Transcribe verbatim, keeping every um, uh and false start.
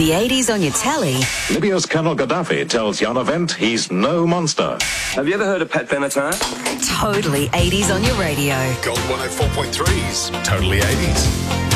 The eighties on your telly. Libya's Colonel Gaddafi tells Yanavent he's no monster. Have you ever heard of Pat Benatar? Totally eighties on your radio. Gold one oh four point three's Totally eighties.